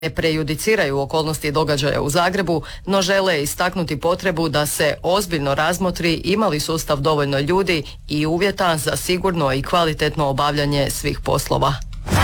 ne prejudiciraju okolnosti događaja u Zagrebu, no žele istaknuti potrebu da se ozbiljno razmotri ima li sustav dovoljno ljudi i uvjeta za sigurno i kvalitetno obavljanje svih poslova.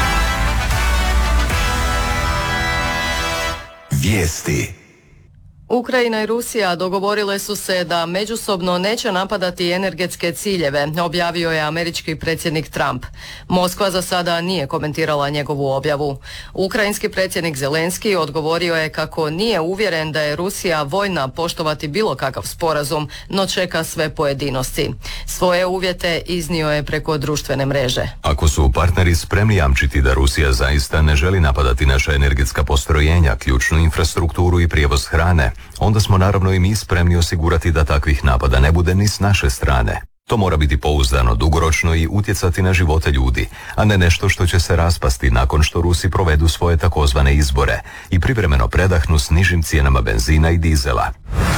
Vijesti. Ukrajina i Rusija dogovorile su se da međusobno neće napadati energetske ciljeve, objavio je američki predsjednik Trump. Moskva za sada nije komentirala njegovu objavu. Ukrajinski predsjednik Zelenski odgovorio je kako nije uvjeren da je Rusija voljna poštovati bilo kakav sporazum, no čeka sve pojedinosti. Svoje uvjete iznio je preko društvene mreže. Ako su partneri spremni jamčiti da Rusija zaista ne želi napadati naša energetska postrojenja, ključnu infrastrukturu i prijevoz hrane, onda smo naravno i mi spremni osigurati da takvih napada ne bude ni s naše strane. To mora biti pouzdano, dugoročno i utjecati na živote ljudi, a ne nešto što će se raspasti nakon što Rusi provedu svoje takozvane izbore i privremeno predahnu s nižim cijenama benzina i dizela.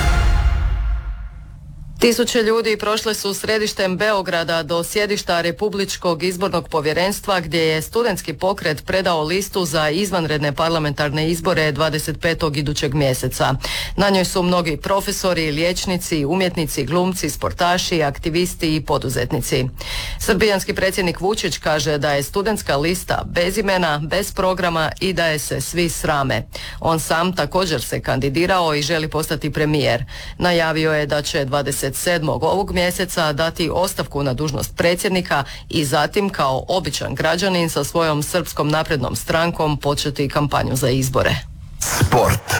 Tisuće ljudi prošle su središtem Beograda do sjedišta Republičkog izbornog povjerenstva gdje je studentski pokret predao listu za izvanredne parlamentarne izbore 25. idućeg mjeseca. Na njoj su mnogi profesori, liječnici, umjetnici, glumci, sportaši, aktivisti i poduzetnici. Srbijanski predsjednik Vučić kaže da je studentska lista bez imena, bez programa i da je se svi srame. On sam također se kandidirao i želi postati premijer. Najavio je da će 27. ovog mjeseca dati ostavku na dužnost predsjednika i zatim kao običan građanin sa svojom Srpskom naprednom strankom početi kampanju za izbore. Sport.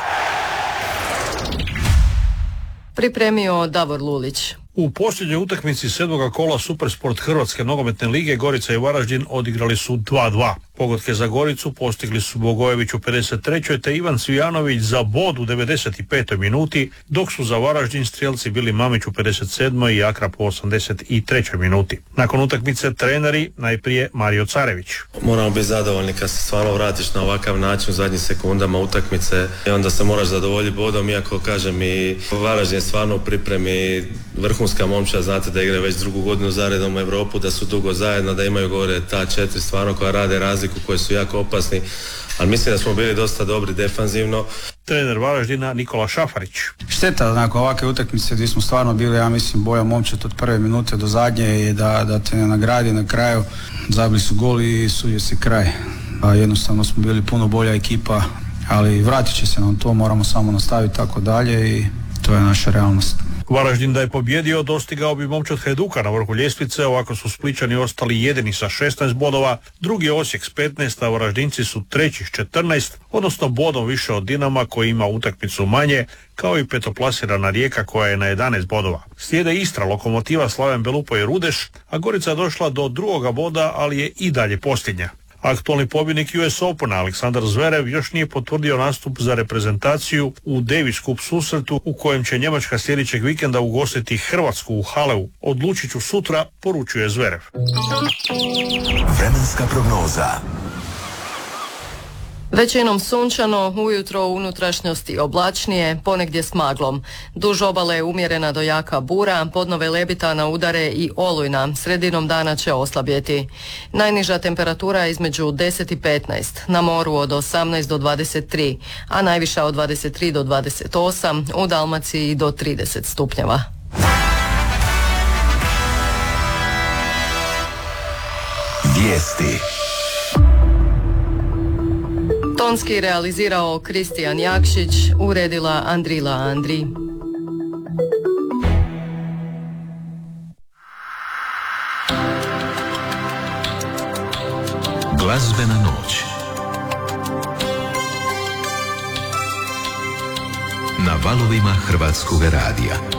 Pripremio Davor Lulić. U posljednjoj utakmici 7. kola Supersport Hrvatske nogometne lige Gorica i Varaždin odigrali su 2:2. Pogodke za Goricu postigli su Bogojević u 53. te Ivan Cvijanović za bod u 95. minuti, dok su za Varaždin strijelci bili Mamić u 57. i Akrap u 83. minuti. Nakon utakmice treneri, najprije Mario Carević. Moramo biti zadovoljni kad se stvarno vratiš na ovakav način u zadnjim sekundama utakmice i onda se moraš zadovoljiti bodom, iako kažem i Varaždin je stvarno u pripremi vrhunska momčad, znate da igraju već drugu godinu zaredom u Europu, da su dugo zajedno, da imaju gore ta 4 stvarno koja rade razliku, koji su jako opasni, ali mislim da smo bili dosta dobri defanzivno. Trener Varaždina Nikola Šafarić. Šteta nakon ovakve utakmice gdje smo stvarno bili, ja mislim, boja momčad od prve minute do zadnje i da te ne nagradi na kraju. Zabili su gol i sudio se kraj. Jednostavno smo bili puno bolja ekipa, ali vratit će se nam to, moramo samo nastaviti tako dalje i to je naša realnost. Varaždin da je pobjedio dostigao bi momčad Hajduka na vrhu ljestvice, ovako su Splićani ostali jedini sa 16 bodova, drugi Osijek s 15, a Varaždinci su treći s 14, odnosno bodom više od Dinama koji ima utakmicu manje, kao i petoplasirana Rijeka koja je na 11 bodova. Slijede Istra, Lokomotiva, Slaven Belupo i Rudeš, a Gorica došla do drugoga boda, ali je i dalje posljednja. Aktualni pobjednik US Opena Aleksandar Zverev još nije potvrdio nastup za reprezentaciju u Davis Cup susretu u kojem će Njemačka sljedećeg vikenda ugostiti Hrvatsku u Haleu. Odlučit ću sutra, poručuje Zverev. Vremenska prognoza. Većinom sunčano, ujutro u unutrašnjosti oblačnije, ponegdje s maglom. Duž obale umjerena do jaka bura, podno Velebita na udare i olujna, sredinom dana će oslabjeti. Najniža temperatura između 10 i 15, na moru od 18 do 23, a najviša od 23 do 28, u Dalmaciji do 30 stupnjeva. Vijesti. Tonski realizirao Kristijan Jakšić, uredila Andrila Andri. Glazbena noć. Na valovima Hrvatskog radija.